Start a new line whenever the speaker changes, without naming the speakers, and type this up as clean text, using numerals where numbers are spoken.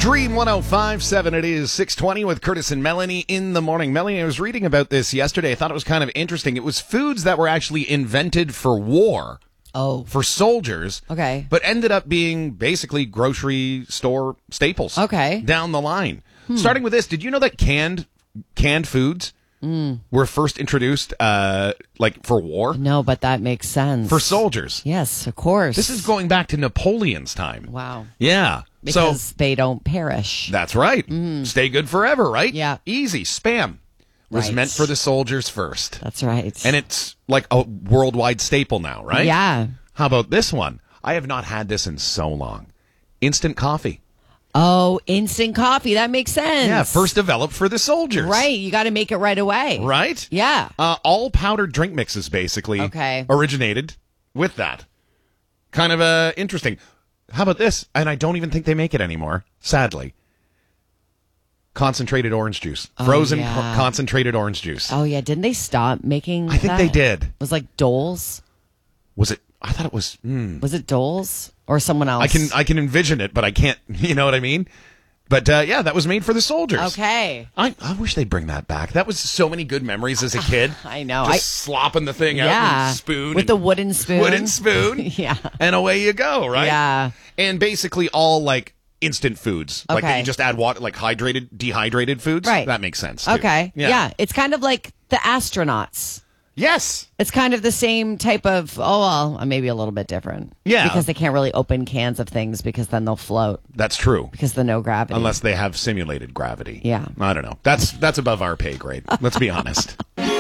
Dream 105.7. It is 6:20 with Curtis and Melanie in the morning. Melanie, I was reading about this yesterday. I thought it was kind of interesting. It was foods that were actually invented for war.
Oh.
For soldiers.
Okay.
But ended up being basically grocery store staples.
Okay.
Down the line. Starting with this, did you know that canned foods were first introduced for war?
No, but that makes sense.
For soldiers.
Yes, of course.
This is going back to Napoleon's time.
Wow.
Yeah.
Because they don't perish.
That's right. Stay good forever, right?
Yeah.
Easy. Spam was
Right.
meant for the soldiers first.
That's right.
And it's like a worldwide staple now, right?
Yeah.
How about this one? I have not had this in so long. Instant coffee.
Oh, instant coffee. That makes sense.
Yeah, first developed for the soldiers.
Right. You got to make it right away.
Right?
Yeah.
All powdered drink mixes basically originated with that. Kind of interesting. How about this? And I don't even think they make it anymore, sadly. Concentrated orange juice. Frozen concentrated orange juice.
Oh, yeah. Didn't they stop making
I think
that?
they did.
It was like Dole's.
Was it? I thought it was.
Was it Dole's or someone else?
I can envision it, but I can't. You know what I mean? But yeah, that was made for the soldiers.
Okay.
I wish they'd bring that back. That was so many good memories as a kid.
I know.
Just slopping the thing out with a spoon.
With the wooden spoon.
Wooden spoon.
Yeah.
And away you go, right?
Yeah.
And basically all like instant foods. Like
Okay.
that you just add water, like dehydrated foods.
Right.
That makes sense. Too.
Okay.
Yeah.
It's kind of like the astronauts.
Yes.
It's kind of the same type of, maybe a little bit different.
Yeah.
Because they can't really open cans of things because then they'll float
That's true.
because of the no gravity.
Unless they have simulated gravity.
Yeah.
I don't know. That's above our pay grade. Let's be honest.